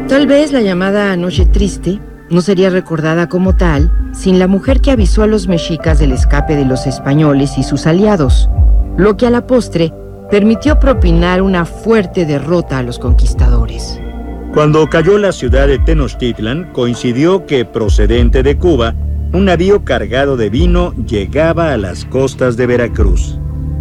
Tal vez la llamada Noche Triste no sería recordada como tal sin la mujer que avisó a los mexicas del escape de los españoles y sus aliados, lo que a la postre permitió propinar una fuerte derrota a los conquistadores. Cuando cayó la ciudad de Tenochtitlan, coincidió que, procedente de Cuba, un navío cargado de vino llegaba a las costas de Veracruz.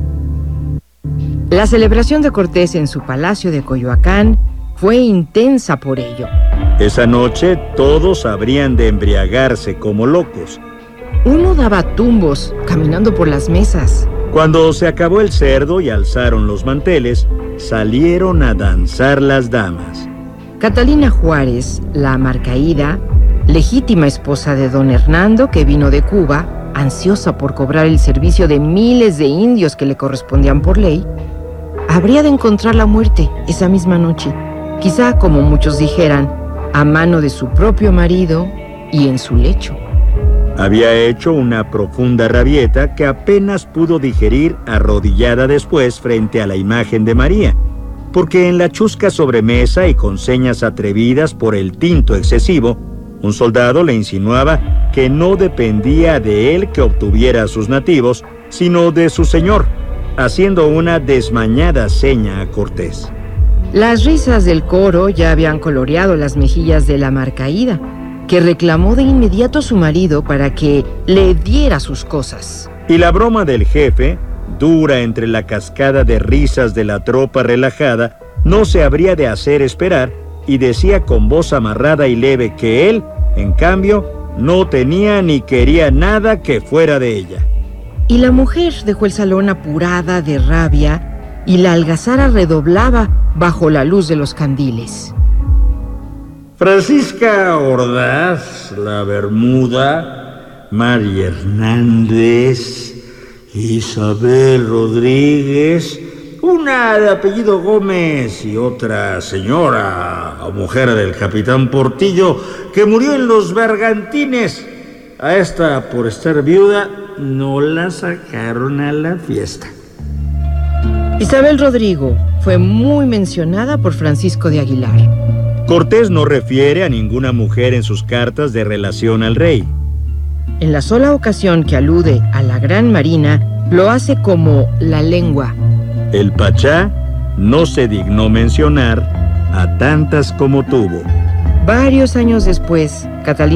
La celebración de Cortés en su palacio de Coyoacán fue intensa por ello. Esa noche todos habrían de embriagarse como locos. Uno daba tumbos caminando por las mesas. Cuando se acabó el cerdo y alzaron los manteles, salieron a danzar las damas. Catalina Juárez, la Marcaída, legítima esposa de don Hernando, que vino de Cuba, ansiosa por cobrar el servicio de miles de indios que le correspondían por ley, habría de encontrar la muerte esa misma noche, quizá, como muchos dijeran, a mano de su propio marido y en su lecho. Había hecho una profunda rabieta que apenas pudo digerir arrodillada después frente a la imagen de María, porque en la chusca sobremesa y con señas atrevidas por el tinto excesivo, un soldado le insinuaba que no dependía de él que obtuviera a sus nativos, sino de su señor, haciendo una desmañada seña a Cortés. Las risas del coro ya habían coloreado las mejillas de la Marcaída, que reclamó de inmediato a su marido para que le diera sus cosas. Y la broma del jefe, dura entre la cascada de risas de la tropa relajada, no se habría de hacer esperar, y decía con voz amarrada y leve que él, en cambio, no tenía ni quería nada que fuera de ella. Y la mujer dejó el salón apurada de rabia, y la algazara redoblaba bajo la luz de los candiles. Francisca Ordaz, la Bermuda, María Hernández, Isabel Rodríguez, una de apellido Gómez y otra señora o mujer del capitán Portillo que murió en los Bergantines. A esta, por estar viuda, no la sacaron a la fiesta. Isabel Rodrigo fue muy mencionada por Francisco de Aguilar. Cortés no refiere a ninguna mujer en sus cartas de relación al rey. En la sola ocasión que alude a la Gran Marina, lo hace como la lengua. El Pachá no se dignó mencionar a tantas como tuvo. Varios años después, Catalina